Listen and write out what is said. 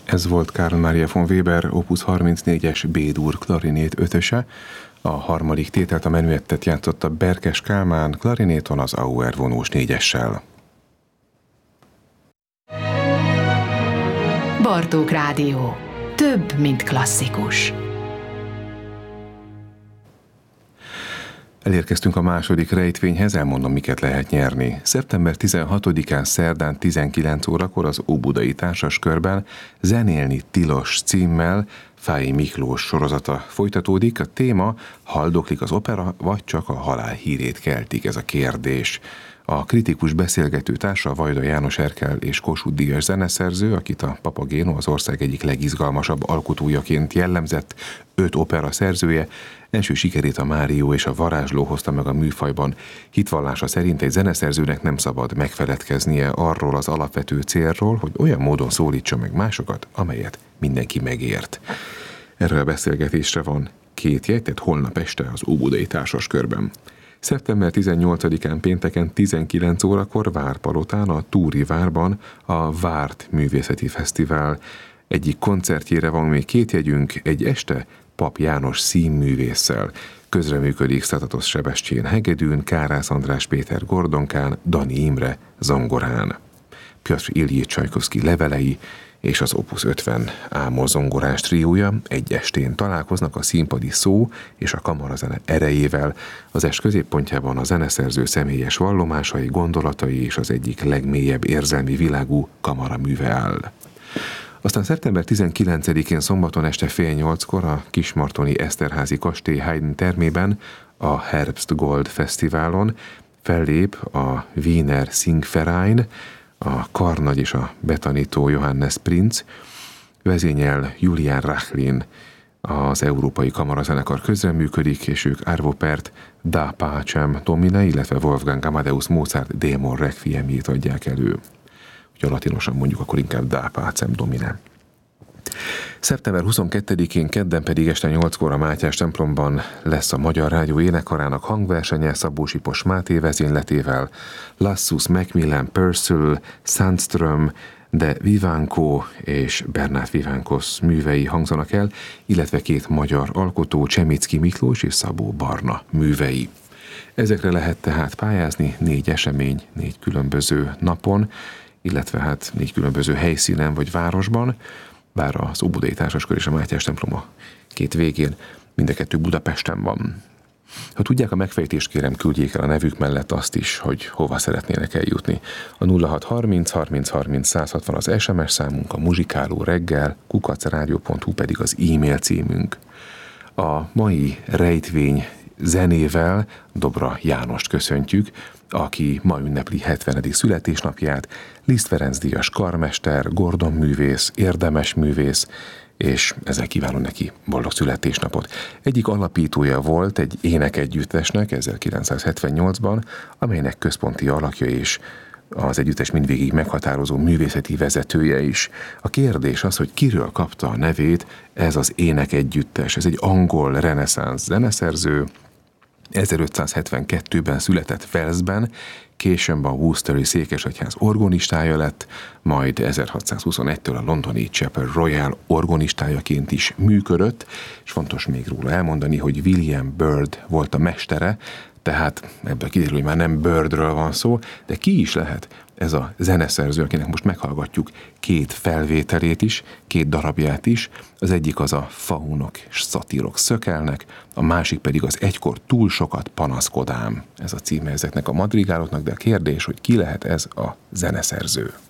Ez volt Carl Maria von Weber Opus 34-es B-dur klarinét ötöse. A harmadik tételt, a menuettet játszotta Berkes Kálmán, klarinéton az Auer vonós négyessel. Bartók Rádió. Több, mint klasszikus. Elérkeztünk a második rejtvényhez, elmondom, miket lehet nyerni. Szeptember 16-án szerdán 19 órakor az Óbudai Társaskörben Zenélni tilos címmel Fáy Miklós sorozata folytatódik. A téma: haldoklik az opera, vagy csak a halál hírét keltik? Ez a kérdés. A kritikus beszélgető társa Vajda János Erkel és Kossuth Díjas zeneszerző, akit a Papagéno az ország egyik legizgalmasabb alkotójaként jellemzett, 5 opera szerzője, első sikerét a Márió és a Varázsló hozta meg a műfajban. Hitvallása szerint egy zeneszerzőnek nem szabad megfeledkeznie arról az alapvető célról, hogy olyan módon szólítsa meg másokat, amelyet mindenki megért. Erről a beszélgetésre van 2 jegy, tehát holnap este az Óbudai Társaskörben. Szeptember 18-án pénteken 19 órakor Várpalotán, a Túri Várban a Várt Művészeti Fesztivál egyik koncertjére van még 2 jegyünk, egy este Pap János színművésszel. Közreműködik Szatatosz Sebestyén hegedűn, Kárász András Péter gordonkán, Dani Imre zongorán. Pjotr Iljitsz Csajkovszky levelei és az Opus 50 ámol zongorás triója egy estén találkoznak a színpadi szó és a kamarazene erejével. Az est középpontjában a zeneszerző személyes vallomásai, gondolatai és az egyik legmélyebb érzelmi világú kamaraműve áll. Aztán szeptember 19-én szombaton este fél 8-kor a Kismartoni Eszterházi kastély Haydn termében a Herbstgold Fesztiválon fellép a Wiener Singverein, a karnagy és a betanító Johannes Prinz, vezényel Julian Rachlin, az Európai Kamarazenekar közreműködik, és ők Arvo Pärt Da Pacem Domine, illetve Wolfgang Amadeus Mozart Démon Requiemjét adják elő. Ha latinosan mondjuk, akkor inkább Da Pacem Domine. Szeptember 22-én kedden pedig este 8-kor a Mátyás templomban lesz a Magyar Rádió énekkarának hangversenye Szabó Sipos Máté vezényletével. Lassus, Macmillan, Purcell, Sandström, de Vivanco és Bernát Vivancos művei hangzanak el, illetve 2 magyar alkotó, Csemicki Miklós és Szabó Barna művei. Ezekre lehet tehát pályázni 4 esemény, 4 különböző napon, illetve 4 különböző helyszínen vagy városban, bár az Óbudai Társaskör és a Mátyás templom a 2 végén, mind a 2 Budapesten van. Ha tudják a megfejtést, kérem, küldjék el a nevük mellett azt is, hogy hova szeretnének eljutni. A 0630 30 30 160 az SMS számunk, a muzsikáló reggel @radio.hu pedig az e-mail címünk. A mai rejtvény zenével Dobra Jánost köszöntjük, aki ma ünnepli 70. születésnapját, Liszt Ferenc díjas karmester, Gordon művész, érdemes művész, és ezzel kívánom neki boldog születésnapot. Egyik alapítója volt egy énekegyüttesnek 1978-ban, amelynek központi alakja és az együttes mindvégig meghatározó művészeti vezetője is. A kérdés az, hogy kiről kapta a nevét ez az énekegyüttes. Ez egy angol reneszánsz zeneszerző, 1572-ben született Walesben, később a Worcesteri székesegyház orgonistája lett, majd 1621-től a londoni Chapel Royal orgonistájaként is működött, és fontos még róla elmondani, hogy William Byrd volt a mestere, tehát ebből kiderül, hogy már nem Byrdről van szó, de ki is lehet ez a zeneszerző, akinek most meghallgatjuk 2 felvételét is, 2 darabját is. Az egyik az a Faunok és szatírok szökelnek, a másik pedig az Egykor túl sokat panaszkodám. Ez a címe ezeknek a madrigáloknak, de a kérdés, hogy ki lehet ez a zeneszerző.